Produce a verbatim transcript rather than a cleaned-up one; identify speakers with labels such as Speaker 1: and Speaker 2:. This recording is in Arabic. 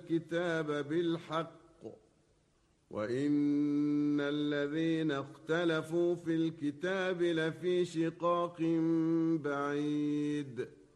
Speaker 1: الكتاب بالحق وإن الذين اختلفوا في الكتاب لفي شقاق بعيد